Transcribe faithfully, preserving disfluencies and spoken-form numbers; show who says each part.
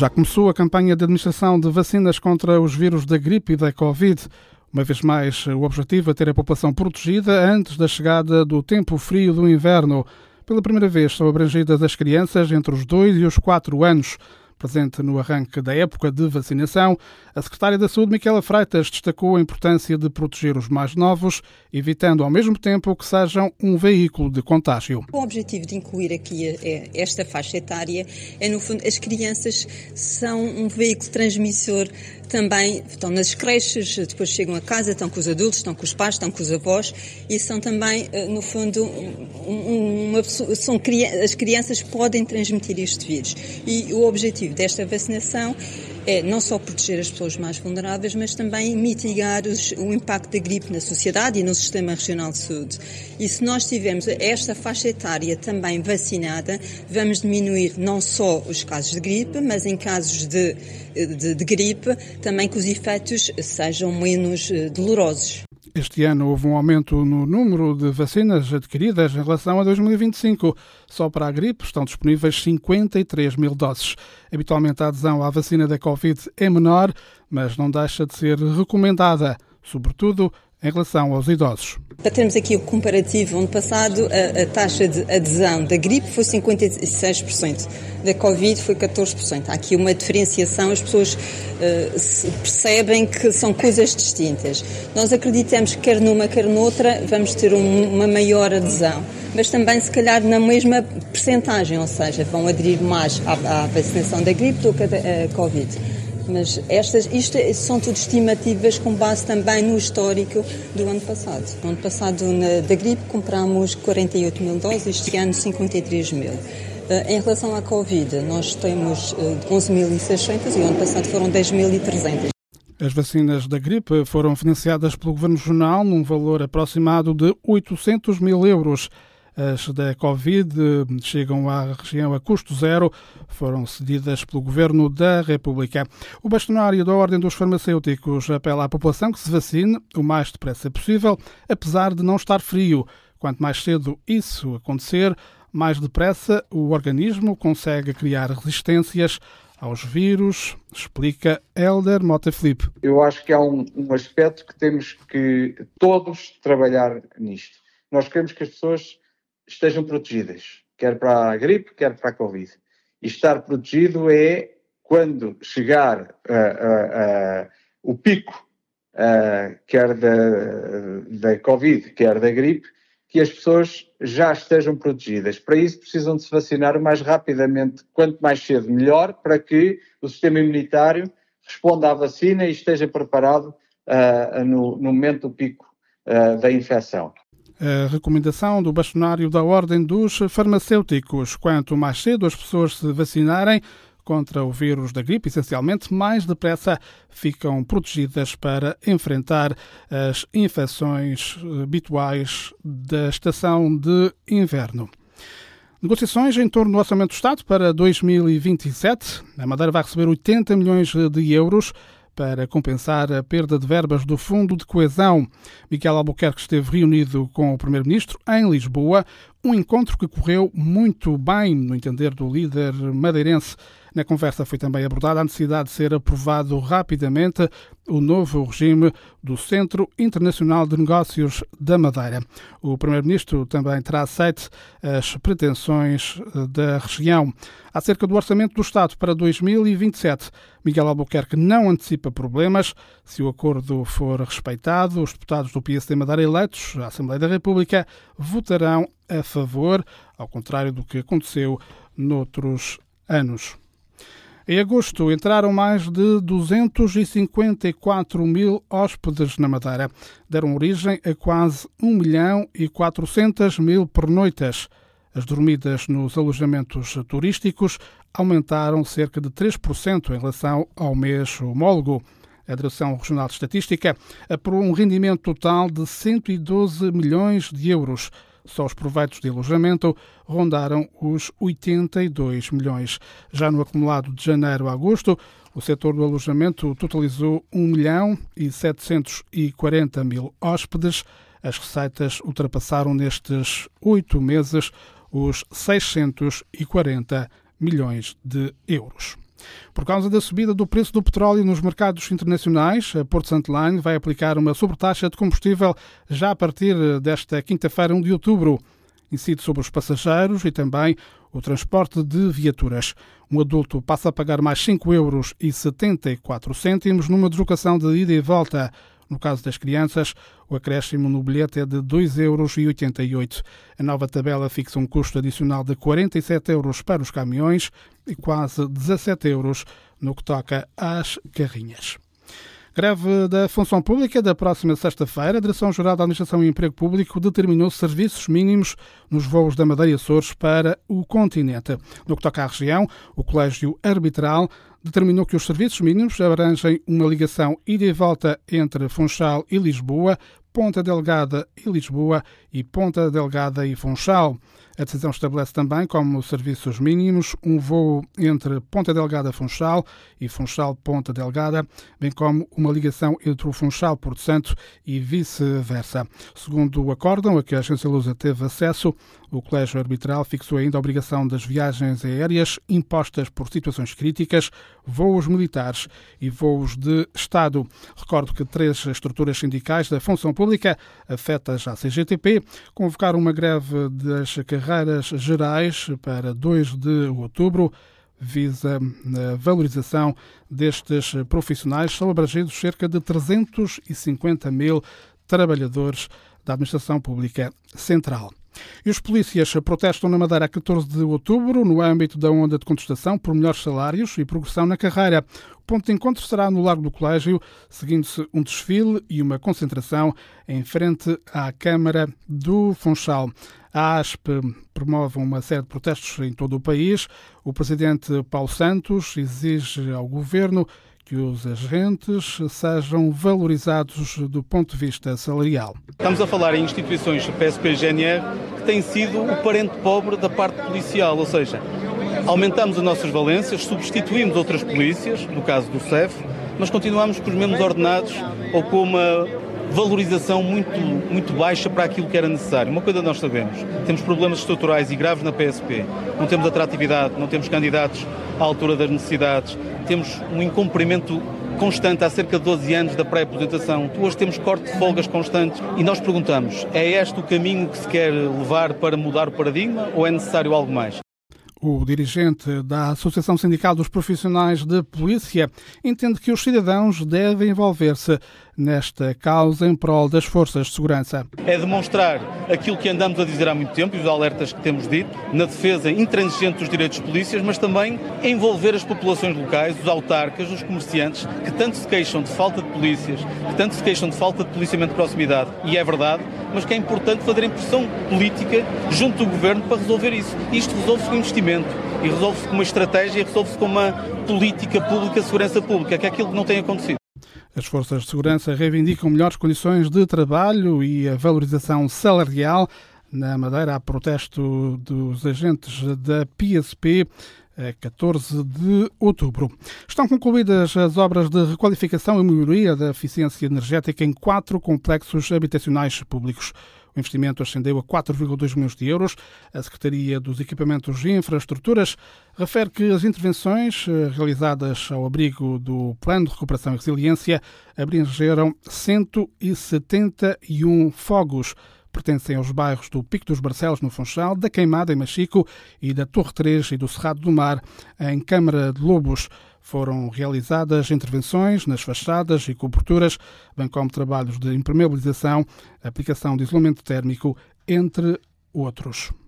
Speaker 1: Já começou a campanha de administração de vacinas contra os vírus da gripe e da Covid. Uma vez mais, o objetivo é ter a população protegida antes da chegada do tempo frio do inverno. Pela primeira vez são abrangidas as crianças entre os dois e os quatro anos. Presente no arranque da época de vacinação, a secretária da Saúde, Micaela Freitas, destacou a importância de proteger os mais novos, evitando ao mesmo tempo que sejam um veículo de contágio.
Speaker 2: O objetivo de incluir aqui esta faixa etária é, no fundo, as crianças são um veículo transmissor também, estão nas creches, depois chegam a casa, estão com os adultos, estão com os pais, estão com os avós e são também, no fundo, uma, são, as crianças podem transmitir este vírus. E o objetivo desta vacinação é não só proteger as pessoas mais vulneráveis, mas também mitigar os, o impacto da gripe na sociedade e no sistema regional de saúde. E se nós tivermos esta faixa etária também vacinada, vamos diminuir não só os casos de gripe, mas em casos de, de, de gripe, também que os efeitos sejam menos dolorosos.
Speaker 1: Este ano houve um aumento no número de vacinas adquiridas em relação a dois mil e vinte e cinco. Só para a gripe estão disponíveis cinquenta e três mil doses. Habitualmente a adesão à vacina da Covid é menor, mas não deixa de ser recomendada, sobretudo em relação aos idosos.
Speaker 2: Para termos aqui o comparativo, ano passado a, a taxa de adesão da gripe foi cinquenta e seis por cento, da Covid foi catorze por cento. Há aqui uma diferenciação, as pessoas uh, percebem que são coisas distintas. Nós acreditamos que quer numa, quer noutra, vamos ter um, uma maior adesão, mas também se calhar na mesma percentagem, ou seja, vão aderir mais à, à vacinação da gripe do que a, a Covid. Mas estas, isto são tudo estimativas com base também no histórico do ano passado. No ano passado, na, da gripe, comprámos quarenta e oito mil doses, este ano cinquenta e três mil. Uh, em relação à Covid, nós temos uh, onze mil e seiscentos e o ano passado foram dez mil e trezentos.
Speaker 1: As vacinas da gripe foram financiadas pelo Governo Regional num valor aproximado de oitocentos mil euros. As da Covid chegam à região a custo zero, foram cedidas pelo Governo da República. O bastonário da Ordem dos Farmacêuticos apela à população que se vacine o mais depressa possível, apesar de não estar frio. Quanto mais cedo isso acontecer, mais depressa o organismo consegue criar resistências aos vírus, explica Hélder Mota Filipe.
Speaker 3: Eu acho que há um, um aspecto que temos que todos trabalhar nisto. Nós queremos que as pessoas estejam protegidas, quer para a gripe, quer para a Covid. E estar protegido é quando chegar uh, uh, uh, o pico, uh, quer da, da Covid, quer da gripe, que as pessoas já estejam protegidas. Para isso precisam de se vacinar o mais rapidamente, quanto mais cedo melhor, para que o sistema imunitário responda à vacina e esteja preparado uh, no, no momento do pico uh, da infecção.
Speaker 1: A recomendação do bastonário da Ordem dos Farmacêuticos: quanto mais cedo as pessoas se vacinarem contra o vírus da gripe, essencialmente, mais depressa ficam protegidas para enfrentar as infecções habituais da estação de inverno. Negociações em torno do Orçamento do Estado para dois mil e vinte e sete. A Madeira vai receber oitenta milhões de euros para compensar a perda de verbas do Fundo de Coesão. Miquel Albuquerque esteve reunido com o Primeiro-Ministro em Lisboa, um encontro que correu muito bem, no entender do líder madeirense. Na conversa foi também abordada a necessidade de ser aprovado rapidamente o novo regime do Centro Internacional de Negócios da Madeira. O Primeiro-Ministro também terá aceito as pretensões da região. Acerca do Orçamento do Estado para dois mil e vinte e sete, Miguel Albuquerque não antecipa problemas. Se o acordo for respeitado, os deputados do P S D Madeira eleitos à Assembleia da República votarão a favor, ao contrário do que aconteceu noutros anos. Em agosto entraram mais de duzentos e cinquenta e quatro mil hóspedes na Madeira. Deram origem a quase um milhão e quatrocentas mil pernoitas. As dormidas nos alojamentos turísticos aumentaram cerca de três por cento em relação ao mês homólogo. A Direção Regional de Estatística apurou um rendimento total de cento e doze milhões de euros. Só os proveitos de alojamento rondaram os oitenta e dois milhões. Já no acumulado de janeiro a agosto, o setor do alojamento totalizou um milhão e setecentos e quarenta mil hóspedes. As receitas ultrapassaram nestes oito meses os seiscentos e quarenta milhões de euros. Por causa da subida do preço do petróleo nos mercados internacionais, a Porto Santo Line vai aplicar uma sobretaxa de combustível já a partir desta quinta-feira, primeiro de outubro. Incide sobre os passageiros e também o transporte de viaturas. Um adulto passa a pagar mais cinco euros e setenta e quatro cêntimos numa deslocação de ida e volta. No caso das crianças, o acréscimo no bilhete é de dois euros e oitenta e oito. A nova tabela fixa um custo adicional de quarenta e sete euros para os caminhões e quase dezassete euros no que toca às carrinhas. Greve da Função Pública da próxima sexta-feira. A Direção-Geral da Administração e Emprego Público determinou serviços mínimos nos voos da Madeira e Açores para o continente. No que toca à região, o Colégio Arbitral determinou que os serviços mínimos abrangem uma ligação ida e volta entre Funchal e Lisboa, Ponta Delgada e Lisboa e Ponta Delgada e Funchal. A decisão estabelece também como serviços mínimos um voo entre Ponta Delgada e Funchal e Funchal-Ponta Delgada, bem como uma ligação entre o Funchal-Porto Santo e vice-versa. Segundo o acórdão a que a Agência Lusa teve acesso, o Colégio Arbitral fixou ainda a obrigação das viagens aéreas impostas por situações críticas, voos militares e voos de Estado. Recordo que três estruturas sindicais da função pública, afetas à C G T P, convocaram uma greve das carreiras gerais para dois de outubro, visa a valorização destes profissionais. São abrangidos cerca de trezentos e cinquenta mil trabalhadores da Administração Pública Central. E os polícias protestam na Madeira a catorze de outubro, no âmbito da onda de contestação por melhores salários e progressão na carreira. O ponto de encontro será no Largo do Colégio, seguindo-se um desfile e uma concentração em frente à Câmara do Funchal. A A S P promove uma série de protestos em todo o país. O presidente Paulo Santos exige ao governo que os agentes sejam valorizados do ponto de vista salarial.
Speaker 4: Estamos a falar em instituições P S P e G N R que têm sido o parente pobre da parte policial, ou seja, aumentamos as nossas valências, substituímos outras polícias, no caso do C E F, mas continuamos com os mesmos ordenados ou com uma valorização muito, muito baixa para aquilo que era necessário. Uma coisa nós sabemos, temos problemas estruturais e graves na P S P, não temos atratividade, não temos candidatos à altura das necessidades, temos um incumprimento constante há cerca de doze anos da pré-aposentação. Hoje temos corte de folgas constantes e nós perguntamos, é este o caminho que se quer levar para mudar o paradigma ou é necessário algo mais?
Speaker 1: O dirigente da Associação Sindical dos Profissionais de Polícia entende que os cidadãos devem envolver-se nesta causa em prol das forças de segurança.
Speaker 4: É demonstrar aquilo que andamos a dizer há muito tempo e os alertas que temos dito, na defesa intransigente dos direitos dos polícias, mas também envolver as populações locais, os autarcas, os comerciantes, que tanto se queixam de falta de polícias, que tanto se queixam de falta de policiamento de proximidade, e é verdade, mas que é importante fazer pressão política junto do governo para resolver isso. Isto resolve-se com investimento, e resolve-se com uma estratégia, e resolve-se com uma política pública de segurança pública, que é aquilo que não tem acontecido.
Speaker 1: As forças de segurança reivindicam melhores condições de trabalho e a valorização salarial. Na Madeira há protesto dos agentes da P S P a catorze de outubro. Estão concluídas as obras de requalificação e melhoria da eficiência energética em quatro complexos habitacionais públicos. O investimento ascendeu a quatro vírgula dois milhões de euros. A Secretaria dos Equipamentos e Infraestruturas refere que as intervenções realizadas ao abrigo do Plano de Recuperação e Resiliência abrangeram cento e setenta e um fogos. Pertencem aos bairros do Pico dos Barcelos, no Funchal, da Queimada, em Machico, e da Torre três e do Cerrado do Mar, em Câmara de Lobos. Foram realizadas intervenções nas fachadas e coberturas, bem como trabalhos de impermeabilização, aplicação de isolamento térmico, entre outros.